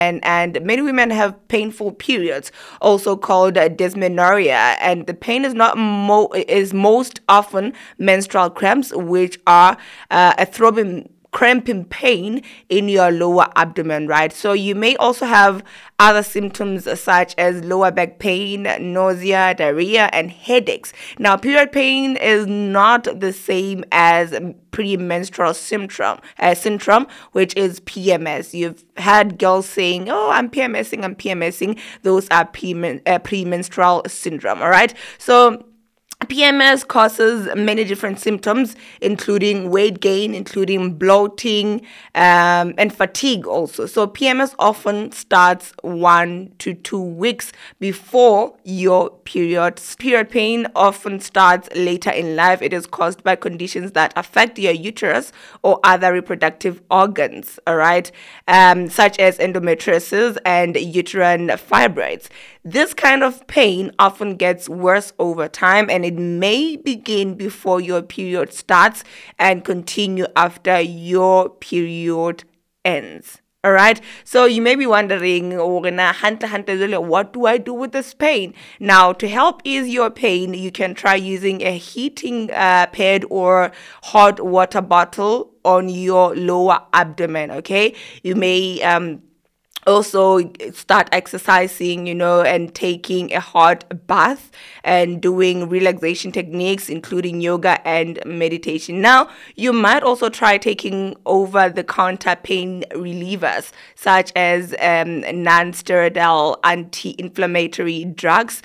and many women have painful periods, also called dysmenorrhea, and the pain is not is most often menstrual cramps, which are a throbbing cramping pain in your lower abdomen, right? So you may also have other symptoms such as lower back pain, nausea, diarrhea, and headaches. Now, period pain is not the same as premenstrual syndrome, which is PMS. You've had girls saying, "Oh, I'm PMSing, I'm PMSing." Those are premenstrual syndrome, all right? So PMS causes many different symptoms, including weight gain, including bloating, and fatigue also. So PMS often starts 1 to 2 weeks before your period. Period pain often starts later in life. It is caused by conditions that affect your uterus or other reproductive organs, all right, such as endometriosis and uterine fibroids. This kind of pain often gets worse over time, and it may begin before your period starts and continue after your period ends. All right. So you may be wondering, what do I do with this pain? Now, to help ease your pain, you can try using a heating pad or hot water bottle on your lower abdomen. Okay. You may also start exercising, and taking a hot bath and doing relaxation techniques, including yoga and meditation. Now, you might also try taking over-the-counter pain relievers, such as non-steroidal anti-inflammatory drugs.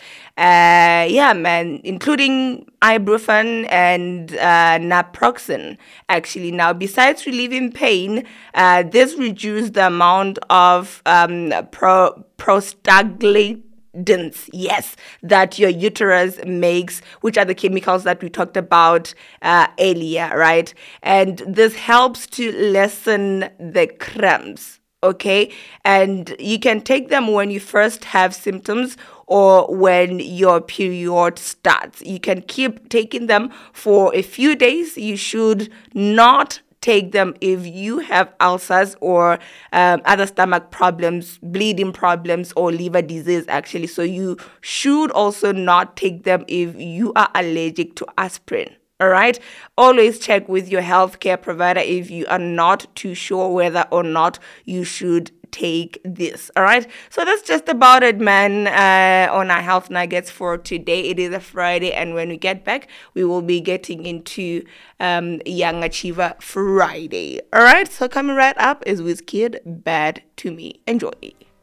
Including ibuprofen and naproxen. Actually, now besides relieving pain, this reduces the amount of prostaglandins, yes, that your uterus makes, which are the chemicals that we talked about earlier, right? And this helps to lessen the cramps. Okay, and you can take them when you first have symptoms or when your period starts. You can keep taking them for a few days. You should not take them if you have ulcers or other stomach problems, bleeding problems, or liver disease, actually. So you should also not take them if you are allergic to aspirin. All right. Always check with your healthcare provider if you are not too sure whether or not you should take this. All right. So that's just about it, man, on our health nuggets for today. It is a Friday, and when we get back, we will be getting into Young Achiever Friday. All right. So coming right up is Wizkid, Bad to Me. Enjoy.